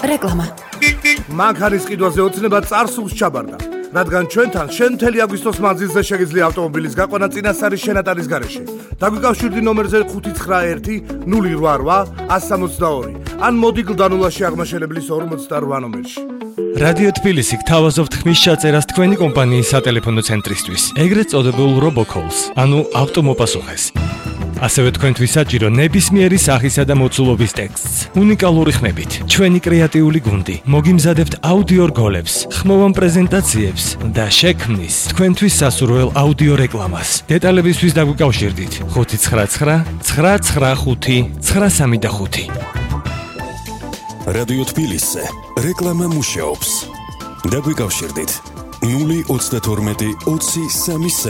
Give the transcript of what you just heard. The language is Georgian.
რეკლამა. მანქანის ყიდვაზე ოცნება წარსულს ჩაბარდა. რადგან ჩვენთან შენ მთელი აგვისტოს მანძილზე შეგიძლია ავტომობილის გაყვანა წინასწარი შენატარის გარეშე. დაგვიკავშირდი ნომერზე 591 088 162 ან მოდი გლდანულაში აღმაშენებლის 48 ნომერში. რადიო თბილისი გთავაზობთ ხმის ჩაწერას თქვენი კომპანიის სატელეფონო ცენტრისთვის, ეგრეთ წოდებულ RoboCalls, ანუ ავტომოპასუხეს. ასევე თქვენთვის საჭირო ნებისმიერი სახისა და მოცულობის ტექსტს, უნიკალური ხმებით, ჩვენი კრეატიული გუნდი, მოგიმზადებთ აუდიო რგოლებს, ხმოვან პრეზენტაციებს და შექმნის თქვენთვის სასურველ აუდიო რეკლამას. დეტალებისთვის დაგვიკავშირდით 599 995 935. რადიო თბილისზე რეკლამა მუშაობს. დაგვიკავშირდით 032 20 33